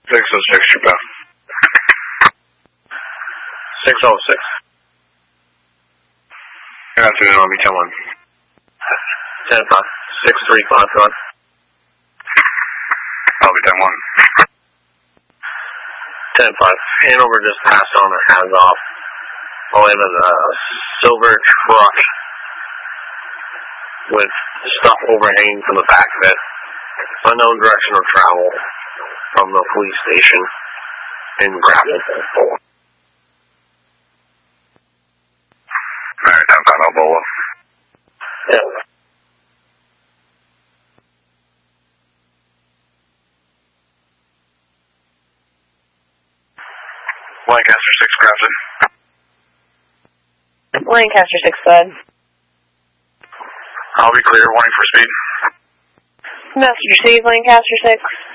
606, Japan. 606. Good afternoon, Army 10-1. 10-5. 635, go on. Army 10-1. 10-5. Hanover just passed on their hands off. While in a silver truck with stuff overhanging from the back of it. Unknown direction of travel from the police station in Grapple. Alright, 10-5, Ebola. Yeah. Lancaster 6, Crafton. Lancaster 6, go ahead. I'll be clear, warning for speed. Message received, Lancaster 6.